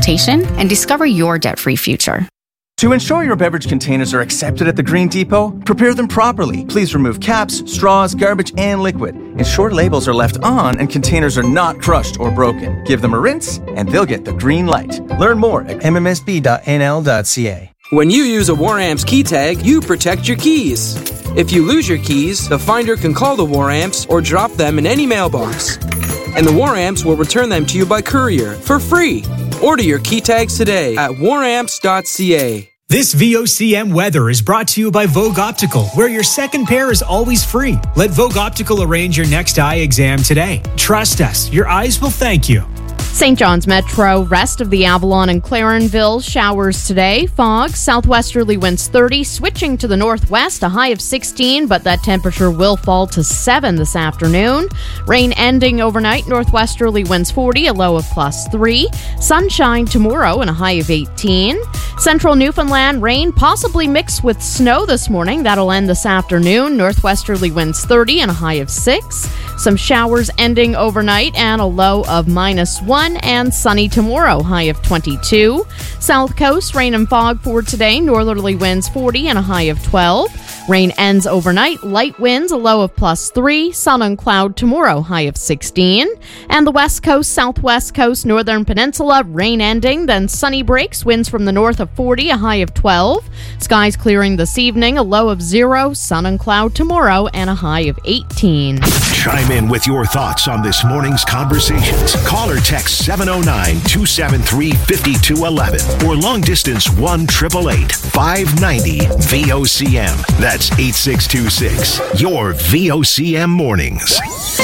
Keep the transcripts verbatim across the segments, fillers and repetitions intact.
consultation and discover your debt-free future. To ensure your beverage containers are accepted at the Green Depot, prepare them properly. Please remove caps, straws, garbage, and liquid. Ensure labels are left on and containers are not crushed or broken. Give them a rinse, and they'll get the green light. Learn more at m m s b dot n l dot c a. When you use a WarAmps key tag, you protect your keys. If you lose your keys, the finder can call the WarAmps or drop them in any mailbox. And the WarAmps will return them to you by courier for free. Order your key tags today at war amps dot c a. This V O C M weather is brought to you by Vogue Optical, where your second pair is always free. Let Vogue Optical arrange your next eye exam today. Trust us, your eyes will thank you. Saint John's Metro, rest of the Avalon and Clarenville, showers today. Fog, southwesterly winds thirty, switching to the northwest, a high of sixteen, but that temperature will fall to seven this afternoon. Rain ending overnight, northwesterly winds forty, a low of plus three. Sunshine tomorrow and a high of eighteen. Central Newfoundland, rain possibly mixed with snow this morning. That'll end this afternoon. Northwesterly winds thirty and a high of six. Some showers ending overnight and a low of minus one. And sunny tomorrow, high of twenty-two. South Coast, rain and fog for today. Northerly winds forty and a high of twelve. Rain ends overnight. Light winds, a low of plus three. Sun and cloud tomorrow, high of sixteen. And the West Coast, Southwest Coast, Northern Peninsula, rain ending, then sunny breaks. Winds from the north of forty, a high of twelve. Skies clearing this evening, a low of zero. Sun and cloud tomorrow, and a high of eighteen. Chime in with your thoughts on this morning's conversations. Call or text seven oh nine, two seven three, five two one one or long distance one eight eight eight, five nine zero V O C M. That's eight six two six. Your V O C M mornings.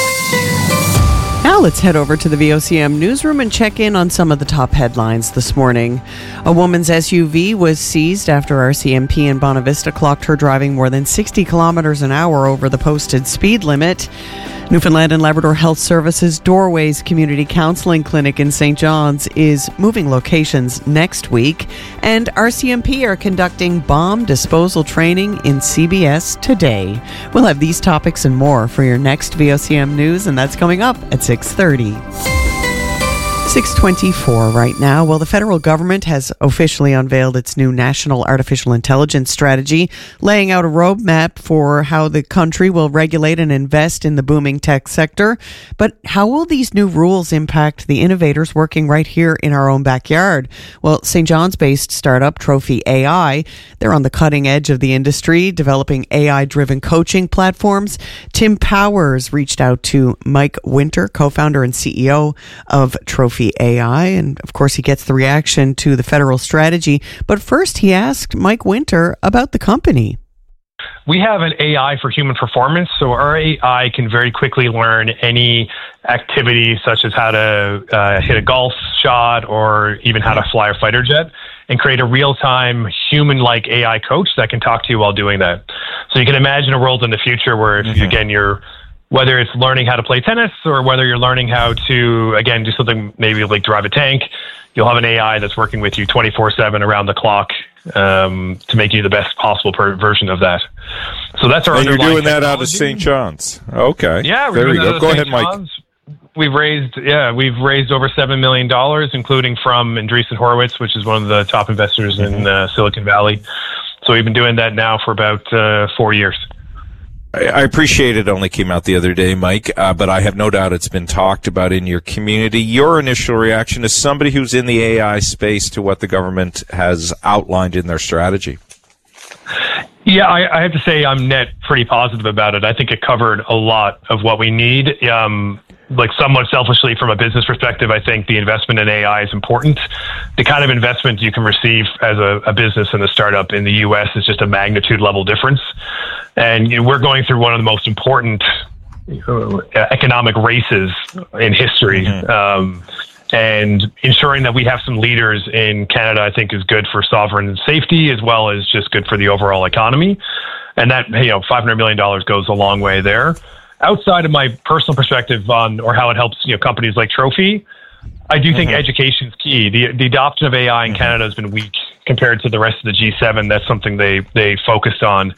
Now let's head over to the V O C M newsroom and check in on some of the top headlines this morning. A woman's S U V was seized after R C M P in Bonavista clocked her driving more than sixty kilometers an hour over the posted speed limit. Newfoundland and Labrador Health Services Doorways Community Counselling Clinic in Saint John's is moving locations next week, and R C M P are conducting bomb disposal training in C B S today. We'll have these topics and more for your next V O C M News, and that's coming up at six thirty. six twenty-four right now. Well, the federal government has officially unveiled its new National Artificial Intelligence Strategy, laying out a roadmap for how the country will regulate and invest in the booming tech sector. But how will these new rules impact the innovators working right here in our own backyard? Well, Saint John's-based startup Trophy A I, they're on the cutting edge of the industry, developing A I-driven coaching platforms. Tim Powers reached out to Mike Winter, co-founder and C E O of Trophy A I, and of course he gets the reaction to the federal strategy. But first he asked Mike Winter about the company. We have an A I for human performance, so our A I can very quickly learn any activity such as how to uh, hit a golf shot or even how to fly a fighter jet, and create a real-time human-like A I coach that can talk to you while doing that. So you can imagine a world in the future where if, mm-hmm. again, you're whether it's learning how to play tennis or whether you're learning how to, again, do something maybe like drive a tank, you'll have an A I that's working with you twenty-four seven around the clock um, to make you the best possible per- version of that. So that's our and underlying you're doing that technology. out of Saint John's. Okay. Yeah, we're there doing you that go. out Go of ahead, Saint Mike. John's. We've raised, yeah, we've raised over seven million dollars, including from Andreessen Horowitz, which is one of the top investors in uh, Silicon Valley. So we've been doing that now for about uh, four years. I appreciate it only came out the other day, Mike, uh, but I have no doubt it's been talked about in your community. Your initial reaction as somebody who's in the A I space to what the government has outlined in their strategy? Yeah, I, I have to say I'm net pretty positive about it. I think it covered a lot of what we need. Um, like somewhat selfishly from a business perspective, I think the investment in A I is important. The kind of investment you can receive as a, a business and a startup in the U S is just a magnitude level difference. And you know, we're going through one of the most important you know, economic races in history. Mm-hmm. Um, and ensuring that we have some leaders in Canada, I think, is good for sovereign safety as well as just good for the overall economy. And that, you know, five hundred million dollars goes a long way there. Outside of my personal perspective on or how it helps, you know, companies like Trophy, I do think mm-hmm. education is key. The the adoption of A I in mm-hmm. Canada has been weak compared to the rest of the G seven. That's something they they focused on.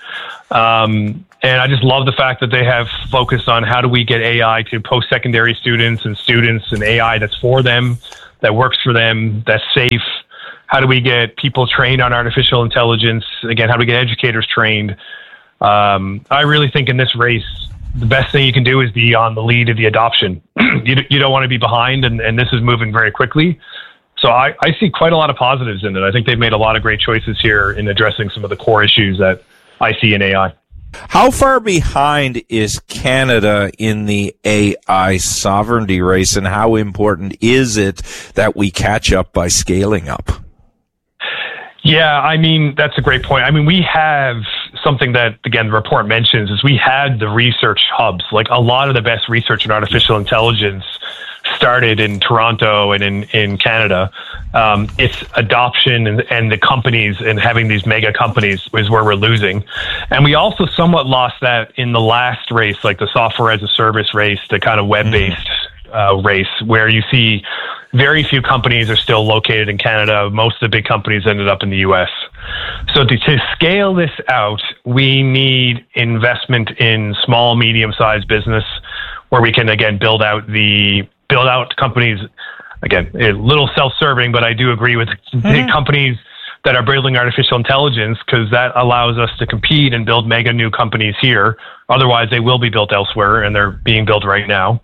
Um, and I just love the fact that they have focused on how do we get A I to post-secondary students and students and A I that's for them, that works for them, that's safe? How do we get people trained on artificial intelligence? Again, how do we get educators trained? Um, I really think in this race, the best thing you can do is be on the lead of the adoption. you, you don't want to be behind, and, and this is moving very quickly. So I, I see quite a lot of positives in it. I think they've made a lot of great choices here in addressing some of the core issues that I see in A I. How far behind is Canada in the A I sovereignty race, and how important is it that we catch up by scaling up? Yeah, I mean, that's a great point. I mean, we have something that, again, the report mentions is we had the research hubs. Like a lot of the best research in artificial intelligence started in Toronto and in, in Canada. Um, it's adoption and, and the companies and having these mega companies is where we're losing. And we also somewhat lost that in the last race, like the software as a service race, the kind of web-based mm-hmm. uh, race, where you see very few companies are still located in Canada. Most of the big companies ended up in the U S. So to, to scale this out, we need investment in small, medium-sized business where we can, again, build out the build out companies. Again, a little self-serving, but I do agree with mm-hmm. big companies that are building artificial intelligence, because that allows us to compete and build mega new companies here. Otherwise, they will be built elsewhere, and they're being built right now.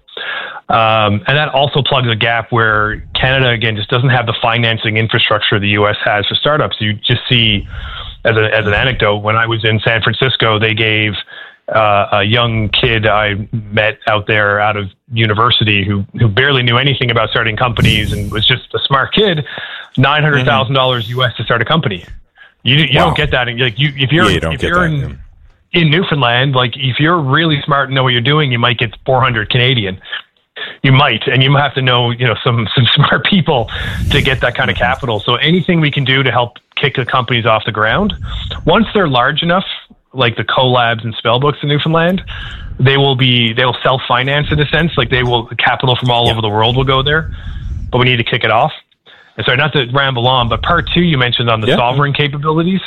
Um, and that also plugs a gap where Canada, again, just doesn't have the financing infrastructure the U S has for startups. You just see, as, a, as an anecdote, when I was in San Francisco, they gave uh, a young kid I met out there out of university who, who barely knew anything about starting companies and was just a smart kid, nine hundred thousand dollars mm-hmm. U S to start a company. You, you wow. don't get that. Like you, if you're, yeah, you don't if get you're that, in, yeah. in Newfoundland, like if you're really smart and know what you're doing, you might get four hundred Canadian. You might, and you have to know, you know, some, some smart people to get that kind of capital. So anything we can do to help kick the companies off the ground, once they're large enough, like the Colabs and Spellbooks in Newfoundland, they will be, they will self-finance in a sense. Like they will, capital from all yeah. over the world will go there, but we need to kick it off. And sorry, not to ramble on, but part two you mentioned on the yeah. sovereign capabilities.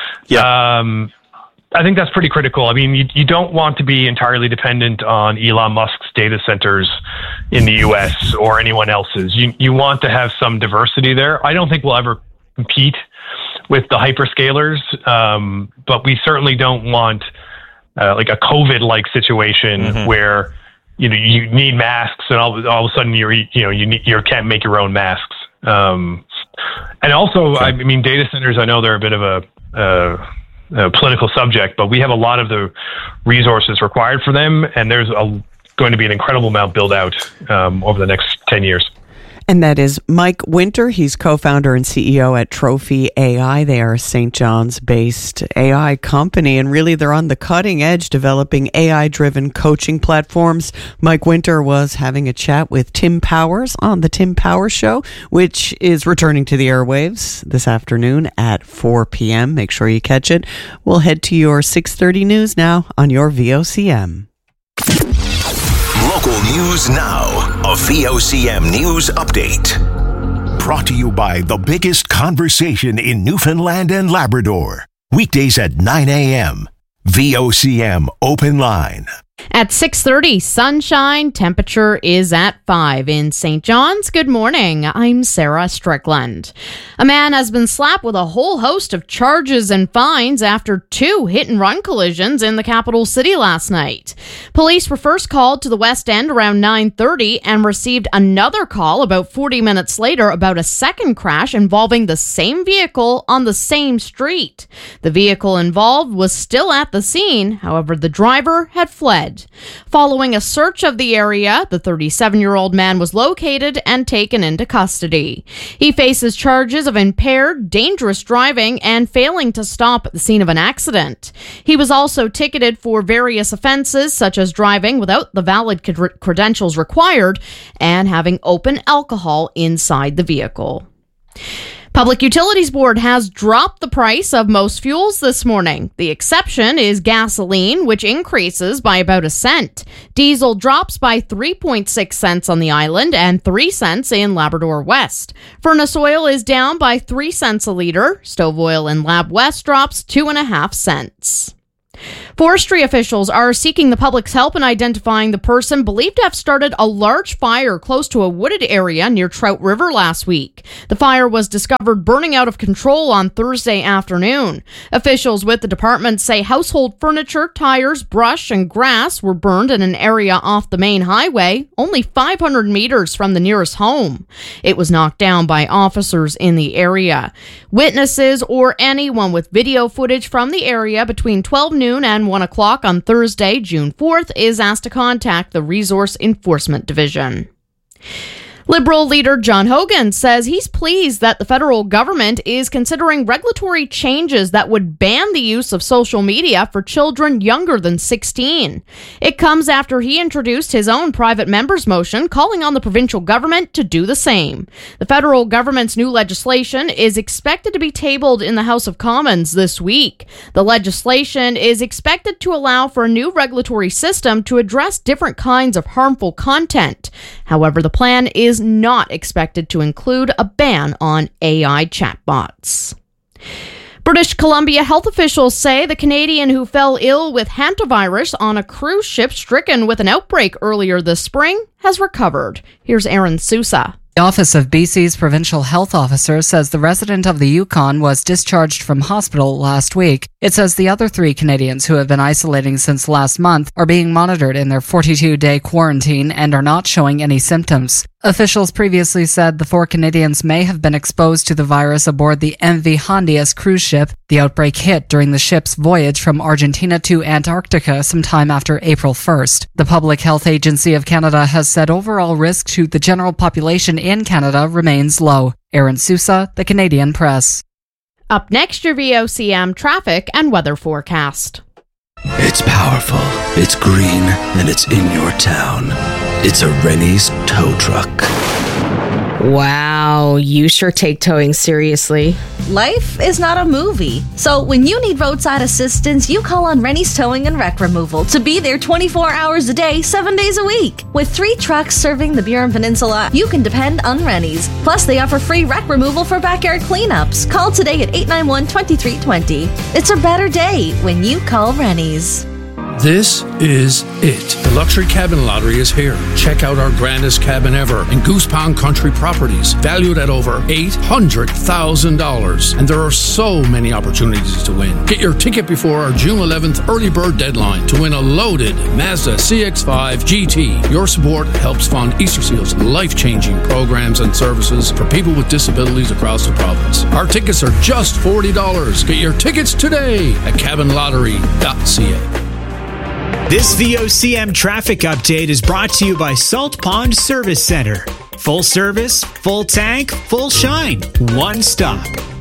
Yeah. Um, I think that's pretty critical. I mean, you, you don't want to be entirely dependent on Elon Musk's data centers in the U S or anyone else's. You you want to have some diversity there. I don't think we'll ever compete with the hyperscalers, um, but we certainly don't want uh, like a COVID-like situation mm-hmm. where you know you need masks and all, all of a sudden you're you know you need, you can't make your own masks. Um, and also, okay. I mean, data centers. I know they're a bit of a uh, Uh, political subject, but we have a lot of the resources required for them, and there's a, going to be an incredible amount built out um, over the next ten years. And that is Mike Winter. He's co-founder and C E O at Trophy A I. They are a Saint John's-based A I company, and really they're on the cutting edge developing A I-driven coaching platforms. Mike Winter was having a chat with Tim Powers on The Tim Powers Show, which is returning to the airwaves this afternoon at four p.m. Make sure you catch it. We'll head to your six thirty news now on your V O C M. Local news now, a V O C M news update. Brought to you by the biggest conversation in Newfoundland and Labrador. Weekdays at nine a.m. V O C M Open Line. At six thirty, sunshine, temperature is at five in Saint John's. Good morning, I'm Sarah Strickland. A man has been slapped with a whole host of charges and fines after two hit-and-run collisions in the capital city last night. Police were first called to the West End around nine thirty and received another call about forty minutes later about a second crash involving the same vehicle on the same street. The vehicle involved was still at the scene, however, the driver had fled. Following a search of the area, the thirty-seven-year-old man was located and taken into custody. He faces charges of impaired, dangerous driving and failing to stop at the scene of an accident. He was also ticketed for various offenses, such as driving without the valid credentials required and having open alcohol inside the vehicle. Public Utilities Board has dropped the price of most fuels this morning. The exception is gasoline, which increases by about a cent. Diesel drops by three point six cents on the island and three cents in Labrador West. Furnace oil is down by three cents a litre. Stove oil in Lab West drops two and a half cents. Forestry officials are seeking the public's help in identifying the person believed to have started a large fire close to a wooded area near Trout River last week. The fire was discovered burning out of control on Thursday afternoon. Officials with the department say household furniture, tires, brush, and grass were burned in an area off the main highway, only five hundred meters from the nearest home. It was knocked down by officers in the area. Witnesses or anyone with video footage from the area between twelve noon and one o'clock on Thursday, June fourth, is asked to contact the Resource Enforcement Division. Liberal leader John Hogan says he's pleased that the federal government is considering regulatory changes that would ban the use of social media for children younger than sixteen. It comes after he introduced his own private member's motion calling on the provincial government to do the same. The federal government's new legislation is expected to be tabled in the House of Commons this week. The legislation is expected to allow for a new regulatory system to address different kinds of harmful content. However, the plan is not expected to include a ban on A I chatbots. British Columbia health officials say the Canadian who fell ill with hantavirus on a cruise ship stricken with an outbreak earlier this spring has recovered. Here's Aaron Sousa. The Office of B C's Provincial Health Officer says the resident of the Yukon was discharged from hospital last week. It says the other three Canadians who have been isolating since last month are being monitored in their forty-two day quarantine and are not showing any symptoms. Officials previously said the four Canadians may have been exposed to the virus aboard the M V Hondias cruise ship. The outbreak hit during the ship's voyage from Argentina to Antarctica sometime after April first. The Public Health Agency of Canada has said overall risk to the general population in Canada remains low. Aaron Sousa, The Canadian Press. Up next, your V O C M traffic and weather forecast. It's powerful, it's green, and it's in your town. It's a Rennie's tow truck. Wow, you sure take towing seriously. Life is not a movie. So when you need roadside assistance, you call on Rennie's Towing and Wreck Removal to be there twenty-four hours a day, seven days a week. With three trucks serving the Burin Peninsula, you can depend on Rennie's. Plus, they offer free wreck removal for backyard cleanups. Call today at eight nine one, two three two zero. It's a better day when you call Rennie's. This is it. The Luxury Cabin Lottery is here. Check out our grandest cabin ever in Goose Pond Country Properties, valued at over eight hundred thousand dollars. And there are so many opportunities to win. Get your ticket before our June eleventh early bird deadline to win a loaded Mazda C X five G T. Your support helps fund Easter Seal's life-changing programs and services for people with disabilities across the province. Our tickets are just forty dollars. Get your tickets today at cabin lottery dot c a. This V O C M traffic update is brought to you by Salt Pond Service Center. Full service, full tank, full shine. One stop.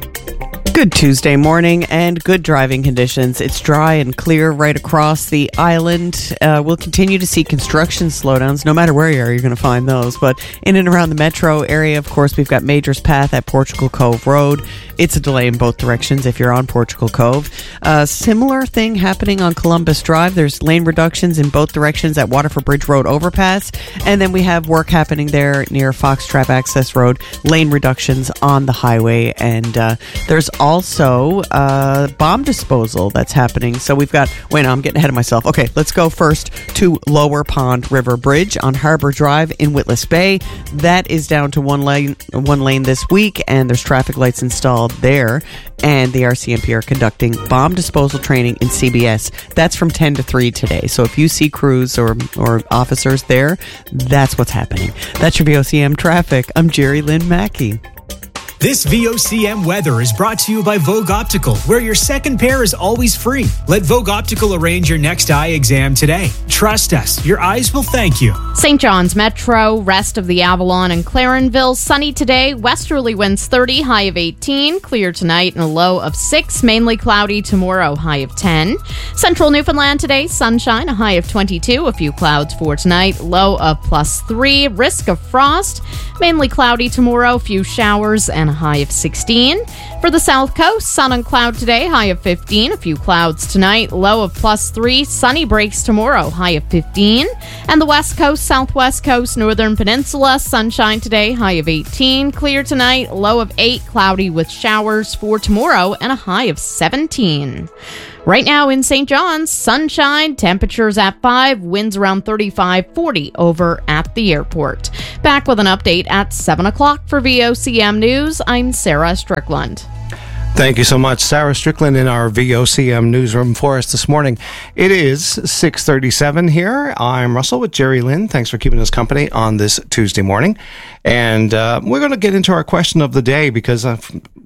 Good Tuesday morning and good driving conditions. It's dry and clear right across the island. Uh, we'll continue to see construction slowdowns. No matter where you are, you're going to find those. But in and around the metro area, of course, we've got Majors Path at Portugal Cove Road. It's a delay in both directions if you're on Portugal Cove. Uh, similar thing happening on Columbus Drive. There's lane reductions in both directions at Waterford Bridge Road overpass. And then we have work happening there near Foxtrap Access Road. Lane reductions on the highway. And uh, there's also uh, bomb disposal that's happening. So we've got, wait, no, I'm getting ahead of myself. Okay, let's go first to Lower Pond River Bridge on Harbor Drive in Witless Bay. That is down to one lane, one lane this week, and there's traffic lights installed there. And the R C M P are conducting bomb disposal training in C B S. That's from ten to three today. So if you see crews or, or officers there, that's what's happening. That's your V O C M traffic. I'm Jerry Lynn Mackey. This V O C M weather is brought to you by Vogue Optical, where your second pair is always free. Let Vogue Optical arrange your next eye exam today. Trust us, your eyes will thank you. Saint John's Metro, rest of the Avalon and Clarenville, sunny today. Westerly winds thirty, high of eighteen. Clear tonight and a low of six. Mainly cloudy tomorrow, high of ten. Central Newfoundland today, sunshine, a high of twenty-two. A few clouds for tonight, low of plus three. Risk of frost. Mainly cloudy tomorrow, few showers, and a high of sixteen. For the South Coast, sun and cloud today, high of fifteen. A few clouds tonight, low of plus three. Sunny breaks tomorrow, high of fifteen. And the West Coast, Southwest Coast, Northern Peninsula, sunshine today, high of eighteen. Clear tonight, low of eight. Cloudy with showers for tomorrow, and a high of seventeen. Right now in Saint John's, sunshine, temperatures at five, winds around thirty-five, forty over at the airport. Back with an update at seven o'clock for V O C M News. I'm Sarah Strickland. Thank you so much, Sarah Strickland, in our V O C M newsroom for us this morning. It is six thirty-seven here. I'm Russell with Jerry Lynn. Thanks for keeping us company on this Tuesday morning. And uh, we're going to get into our question of the day because uh,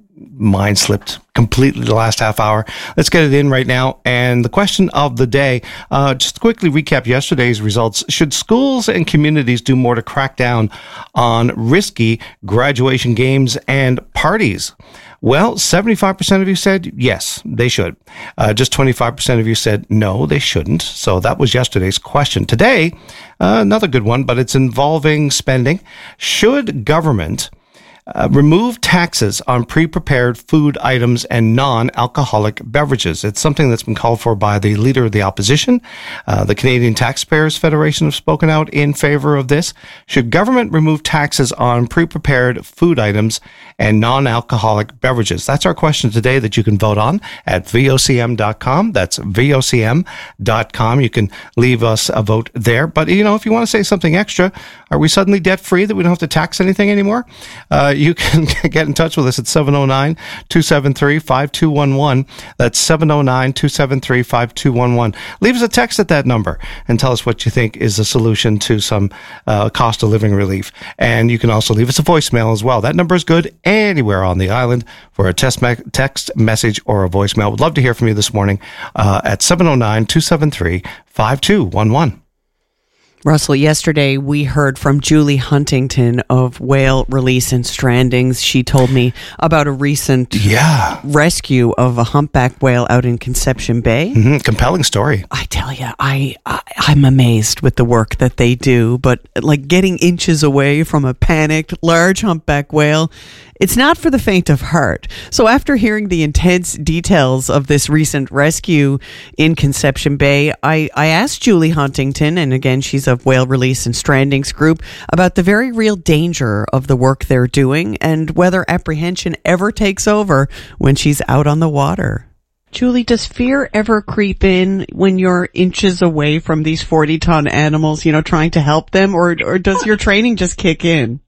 mine slipped completely the last half hour. Let's get it in right now. And the question of the day, uh, just to quickly recap yesterday's results. Should schools and communities do more to crack down on risky graduation games and parties? Well, seventy-five percent of you said yes, they should. Uh, just twenty-five percent of you said no, they shouldn't. So that was yesterday's question. Today, uh, another good one, but it's involving spending. Should government Uh, remove taxes on pre-prepared food items and non-alcoholic beverages? It's something that's been called for by the Leader of the Opposition. Uh, the Canadian Taxpayers Federation have spoken out in favor of this. Should government remove taxes on pre-prepared food items and non-alcoholic beverages? That's our question today that you can vote on at V O C M dot com. That's V O C M dot com. You can leave us a vote there. But, you know, if you want to say something extra, are we suddenly debt-free that we don't have to tax anything anymore? Uh, you can get in touch with us at seven oh nine, two seven three, five two one one. That's seven oh nine, two seven three, five two one one. Leave us a text at that number and tell us what you think is a solution to some uh, cost of living relief. And you can also leave us a voicemail as well. That number is good anywhere on the island for a test me- text message or a voicemail. We'd love to hear from you this morning uh, at seven oh nine, two seven three, five two one one. Russell, yesterday we heard from Julie Huntington of Whale Release and Strandings. She told me about a recent yeah. rescue of a humpback whale out in Conception Bay. Mm-hmm. Compelling story. I tell you, I, I, I'm amazed with the work that they do, but like getting inches away from a panicked large humpback whale, it's not for the faint of heart. So after hearing the intense details of this recent rescue in Conception Bay, I, I asked Julie Huntington, and again, she's of Whale Release and Strandings Group, about the very real danger of the work they're doing and whether apprehension ever takes over when she's out on the water. Julie, does fear ever creep in when you're inches away from these forty-ton animals, you know, trying to help them, or or does your training just kick in?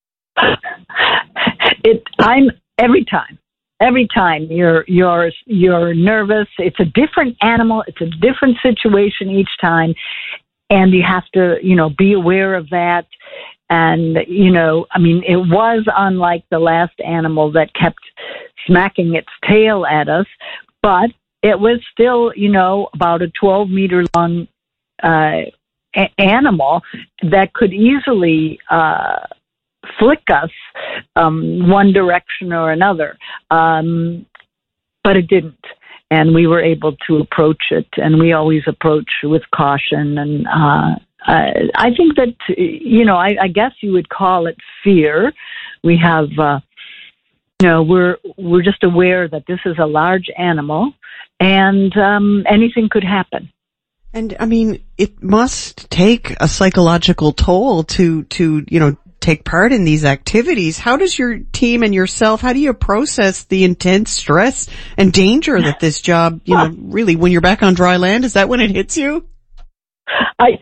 It, I'm every time, every time you're, you're, you're nervous. It's a different animal. It's a different situation each time. And you have to, you know, be aware of that. And, you know, I mean, it was unlike the last animal that kept smacking its tail at us, but it was still, you know, about a twelve meter long, uh, a- animal that could easily, uh, flick us um, one direction or another. Um, but it didn't. And we were able to approach it. And we always approach with caution. And uh, uh, I think that, you know, I, I guess you would call it fear. We have, uh, you know, we're we're just aware that this is a large animal and um, anything could happen. And, I mean, it must take a psychological toll to, to you know, take part in these activities. How does your team and yourself, how do you process the intense stress and danger that this job, you know, really, when you're back on dry land, is that when it hits you? I,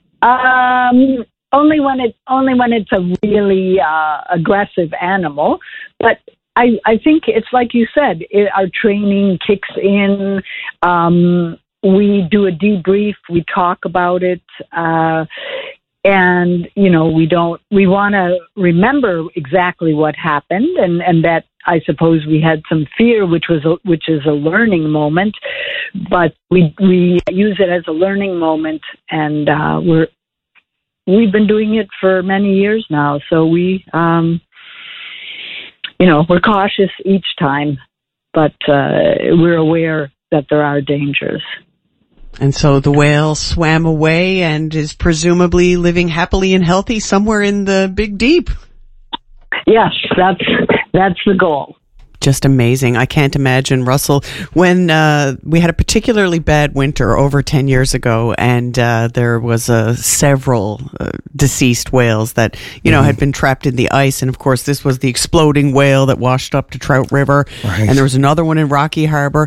um, only when it, only when it's a really, uh, aggressive animal. But I, I think it's like you said, it, our training kicks in, um, we do a debrief, we talk about it, uh, and, you know, we don't, we want to remember exactly what happened, and, and that I suppose we had some fear, which was, a, which is a learning moment, but we, we use it as a learning moment, and, uh, we're, we've been doing it for many years now. So we, um, you know, we're cautious each time, but, uh, we're aware that there are dangers. And so the whale swam away and is presumably living happily and healthy somewhere in the big deep. Yes, that's that's the goal. Just amazing. I can't imagine, Russell, when uh, we had a particularly bad winter over ten years ago, and uh, there was uh, several uh, deceased whales that, you know, mm-hmm. had been trapped in the ice. And, of course, this was the exploding whale that washed up to Trout River. Right. And there was another one in Rocky Harbor.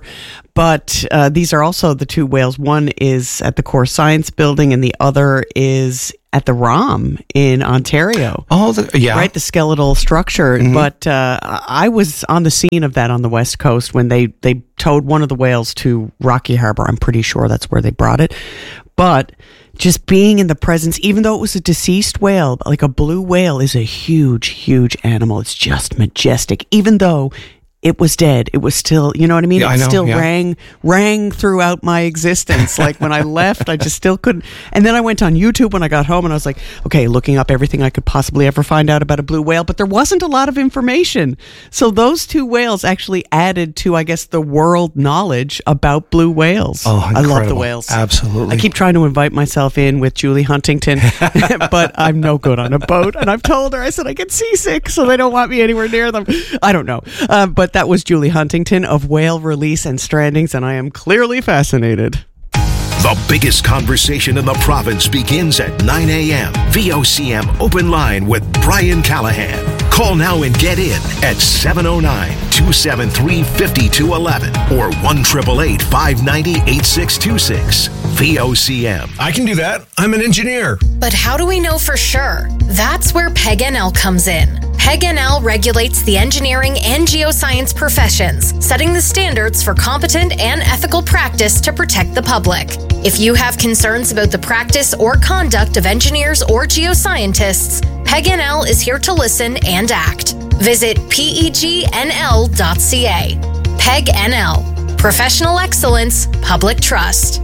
but uh, these are also the two whales. One is at the Core Science Building, and the other is at the ROM in Ontario. Oh, the, yeah. Right, the skeletal structure. Mm-hmm. But uh, I was on the scene of that on the West Coast when they, they towed one of the whales to Rocky Harbor. I'm pretty sure that's where they brought it. But just being in the presence, even though it was a deceased whale, like a blue whale is a huge, huge animal. It's just majestic. Even though it was dead, it was still, you know what I mean? Yeah, it I know, still yeah. rang rang throughout my existence. Like when I left, I just still couldn't. And then I went on YouTube when I got home and I was like, okay, looking up everything I could possibly ever find out about a blue whale, but there wasn't a lot of information. So those two whales actually added to, I guess, the world knowledge about blue whales. Oh, I love the incredible. whales. Absolutely. I keep trying to invite myself in with Julie Huntington, but I'm no good on a boat. And I've told her, I said I get seasick, so they don't want me anywhere near them. I don't know. Uh, but that was Julie Huntington of Whale Release and Strandings, and I am clearly fascinated. The biggest conversation in the province begins at nine a.m. V O C M Open Line with Brian Callahan. Call now and get in at seven oh nine, two seven three, five two one one or one eight eight eight, five nine zero, eight six two six. V O C M. I can do that. I'm an engineer. But how do we know for sure? That's where P E G N L comes in. P E G N L regulates the engineering and geoscience professions, setting the standards for competent and ethical practice to protect the public. If you have concerns about the practice or conduct of engineers or geoscientists, P E G N L is here to listen and act. Visit P E G N L dot C A. P E G N L. Professional excellence, public trust.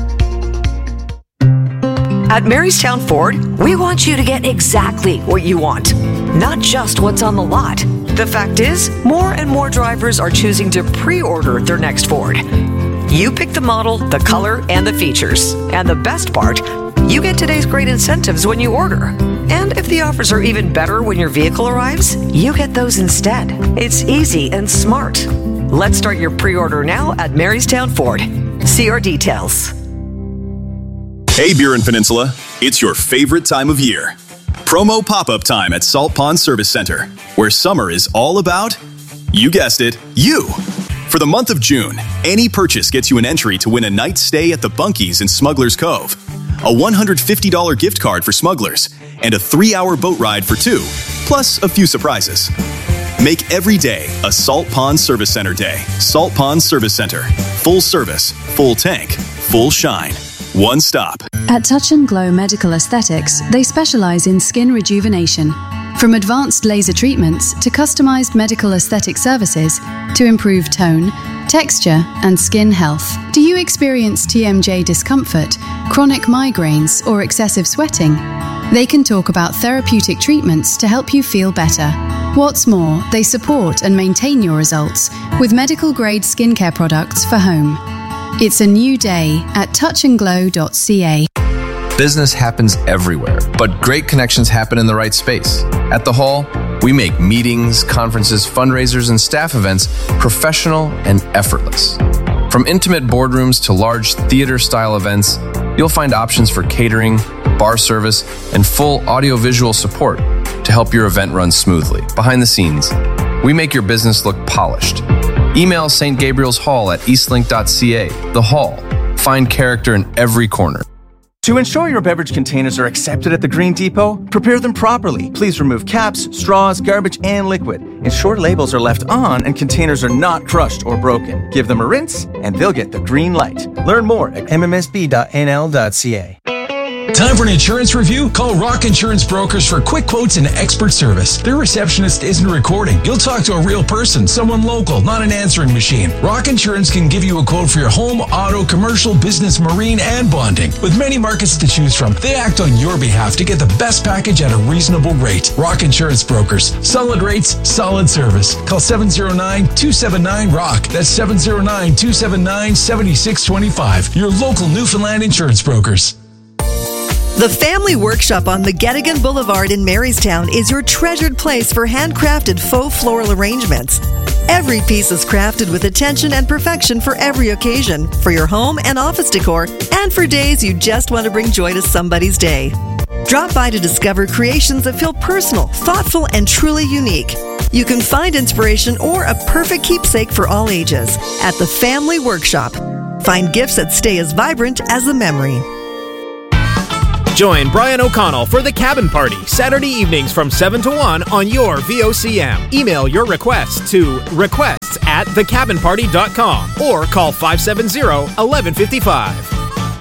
At Marystown Ford, we want you to get exactly what you want, not just what's on the lot. The fact is, more and more drivers are choosing to pre-order their next Ford. You pick the model, the color, and the features. And the best part, you get today's great incentives when you order. And if the offers are even better when your vehicle arrives, you get those instead. It's easy and smart. Let's start your pre-order now at Marystown Ford. See our details. Hey, Burin Peninsula, it's your favorite time of year. Promo pop-up time at Salt Pond Service Center, where summer is all about, you guessed it, you. For the month of June, any purchase gets you an entry to win a night's stay at the Bunkies in Smuggler's Cove, a one hundred fifty dollars gift card for Smugglers, and a three-hour boat ride for two, plus a few surprises. Make every day a Salt Pond Service Center day. Salt Pond Service Center. Full service, full tank, full shine. One stop. At Touch and Glow Medical Aesthetics, they specialize in skin rejuvenation. From advanced laser treatments to customized medical aesthetic services to improve tone, texture, and skin health. Do you experience T M J discomfort, chronic migraines, or excessive sweating? They can talk about therapeutic treatments to help you feel better. What's more, they support and maintain your results with medical-grade skincare products for home. It's a new day at touch and glow dot C A. Business happens everywhere, but great connections happen in the right space. At the Hall, we make meetings, conferences, fundraisers, and staff events professional and effortless. From intimate boardrooms to large theater-style events, you'll find options for catering, bar service, and full audiovisual support to help your event run smoothly. Behind the scenes, we make your business look polished. Email Saint Gabriel's Hall at eastlink dot C A. The Hall. Find character in every corner. To ensure your beverage containers are accepted at the Green Depot, prepare them properly. Please remove caps, straws, garbage, and liquid. Ensure labels are left on and containers are not crushed or broken. Give them a rinse and they'll get the green light. Learn more at m m s b dot n l dot c a. Time for an insurance review? Call Rock Insurance Brokers for quick quotes and expert service. Their receptionist isn't recording. You'll talk to a real person, someone local, not an answering machine. Rock Insurance can give you a quote for your home, auto, commercial, business, marine, and bonding. With many markets to choose from, they act on your behalf to get the best package at a reasonable rate. Rock Insurance Brokers. Solid rates, solid service. Call seven oh nine, two seven nine, R O C K. That's seven oh nine, two seven nine, seven six two five. Your local Newfoundland insurance brokers. The Family Workshop on McGettigan Boulevard in Marystown is your treasured place for handcrafted faux floral arrangements. Every piece is crafted with attention and perfection for every occasion, for your home and office decor, and for days you just want to bring joy to somebody's day. Drop by to discover creations that feel personal, thoughtful, and truly unique. You can find inspiration or a perfect keepsake for all ages at the Family Workshop. Find gifts that stay as vibrant as the memory. Join Brian O'Connell for the Cabin Party, Saturday evenings from seven to one on your V O C M. Email your requests to requests at the cabin party dot com or call five seven zero, one one five five.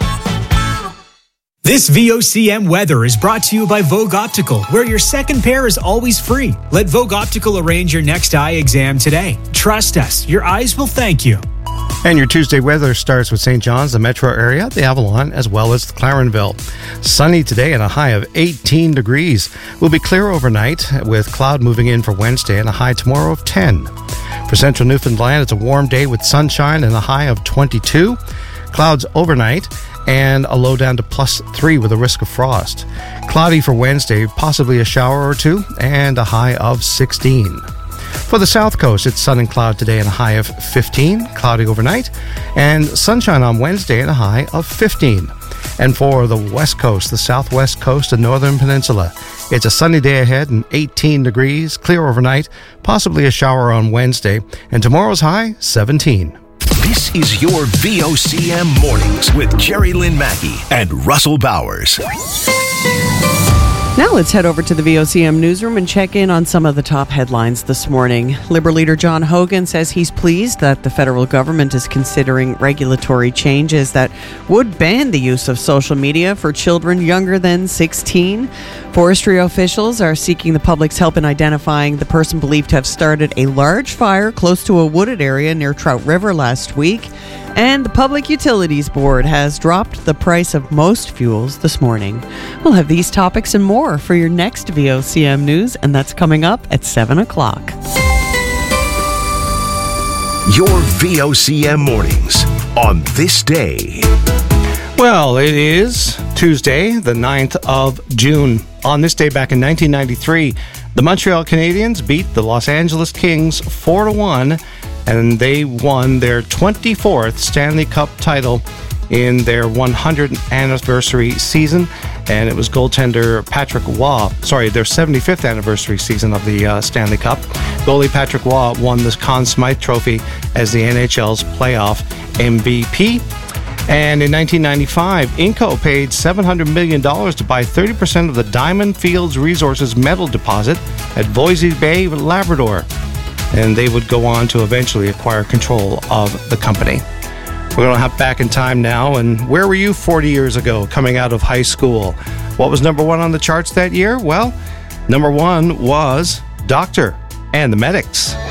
This V O C M weather is brought to you by Vogue Optical, where your second pair is always free. Let Vogue Optical arrange your next eye exam today. Trust us, your eyes will thank you. And your Tuesday weather starts with Saint John's, the metro area, the Avalon, as well as Clarenville. Sunny today and a high of eighteen degrees. Will be clear overnight with cloud moving in for Wednesday and a high tomorrow of ten. For central Newfoundland, it's a warm day with sunshine and a high of twenty-two. Clouds overnight and a low down to plus three with a risk of frost. Cloudy for Wednesday, possibly a shower or two, and a high of sixteen. For the south coast, it's sun and cloud today and a high of fifteen, cloudy overnight, and sunshine on Wednesday and a high of fifteen. And for the west coast, the southwest coast and northern peninsula, it's a sunny day ahead and eighteen degrees, clear overnight, possibly a shower on Wednesday, and tomorrow's high, seventeen. This is your V O C M Mornings with Jerry Lynn Mackey and Russell Bowers. Now let's head over to the V O C M newsroom and check in on some of the top headlines this morning. Liberal leader John Hogan says he's pleased that the federal government is considering regulatory changes that would ban the use of social media for children younger than sixteen. Forestry officials are seeking the public's help in identifying the person believed to have started a large fire close to a wooded area near Trout River last week. And the Public Utilities Board has dropped the price of most fuels this morning. We'll have these topics and more for your next V O C M News, and that's coming up at seven o'clock. Your V O C M Mornings on this day. Well, it is Tuesday, the ninth of June. On this day back in nineteen ninety-three, the Montreal Canadiens beat the Los Angeles Kings four to one, and they won their twenty-fourth Stanley Cup title in their one hundredth anniversary season. And it was goaltender Patrick Waugh, sorry, their seventy-fifth anniversary season of the uh, Stanley Cup. Goalie Patrick Waugh won the Conn Smythe Trophy as the N H L's playoff M V P. And in nineteen ninety-five, Inco paid seven hundred million dollars to buy thirty percent of the Diamond Fields Resources metal deposit at Voisey Bay, Labrador. And they would go on to eventually acquire control of the company. We're going to hop back in time now. And where were you forty years ago coming out of high school? What was number one on the charts that year? Well, number one was Doctor and the Medics.